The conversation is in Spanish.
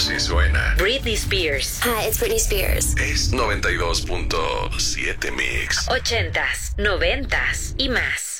Así suena Britney Spears. Hi, it's Britney Spears. es 92.7 Mix. 80s, 90s y más.